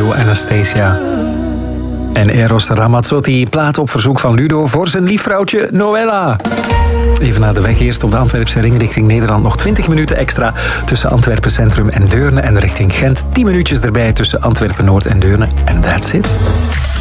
duo Anastasia. En Eros Ramazzotti, plaat op verzoek van Ludo voor zijn liefvrouwtje Noella. Even naar de weg eerst op de Antwerpse ring richting Nederland. Nog 20 minuten extra tussen Antwerpen Centrum en Deurne. En richting Gent 10 minuutjes erbij tussen Antwerpen Noord en Deurne. En that's it.